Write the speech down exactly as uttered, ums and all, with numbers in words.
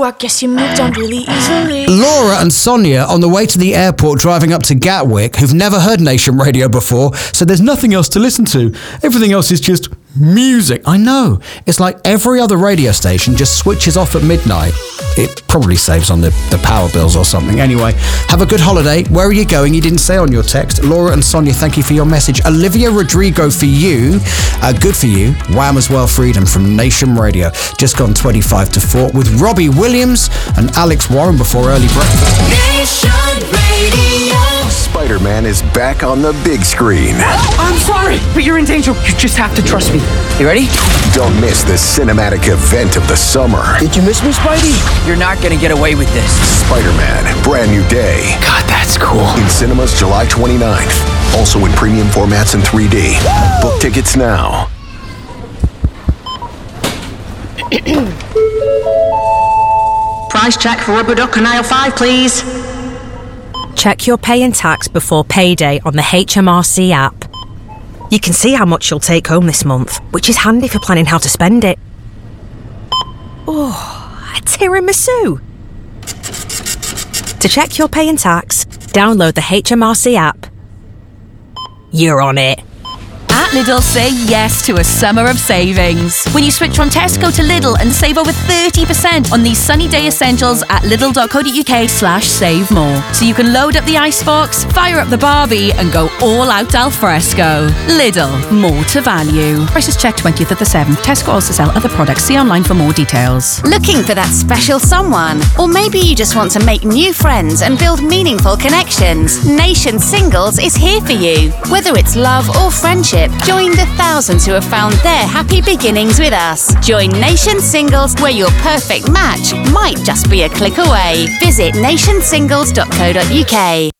I guess you moved on really easily. Laura and Sonia on the way to the airport driving up to Gatwick, who've never heard Nation Radio before, so there's nothing else to listen to. Everything else is just music. I know. It's like every other radio station just switches off at midnight. It probably saves on the, the power bills or something. Anyway, have a good holiday. Where are you going? You didn't say on your text. Laura and Sonia, thank you for your message. Olivia Rodrigo for you. Uh, good for you. Wham as well, Freedom from Nation Radio. Just gone twenty-five to four with Robbie Williams and Alex Warren before early breakfast. Nation Radio. Spider-Man is back on the big screen. I'm sorry, but you're in danger. You just have to trust me. You ready? Don't miss the cinematic event of the summer. Did you miss me, Spidey? You're not gonna get away with this. Spider-Man, Brand New Day. God, that's cool. In cinemas July twenty-ninth. Also in premium formats in three D. Book tickets now. Price check for rubber duck on aisle five, please. Check your pay and tax before payday on the H M R C app. You can see how much you'll take home this month, which is handy for planning how to spend it. Oh, a tiramisu! To check your pay and tax, download the H M R C app. You're on it. At Lidl, say yes to a summer of savings. When you switch from Tesco to Lidl and save over thirty percent on these sunny day essentials at lidl.co.uk slash save more. So you can load up the icebox, fire up the Barbie and go all out al fresco. Lidl, more to value. Prices check twentieth of the seventh. Tesco also sell other products. See online for more details. Looking for that special someone? Or maybe you just want to make new friends and build meaningful connections. Nation Singles is here for you. Whether it's love or friendship, join the thousands who have found their happy beginnings with us. Join Nation Singles, where your perfect match might just be a click away. Visit nation singles dot co dot uk.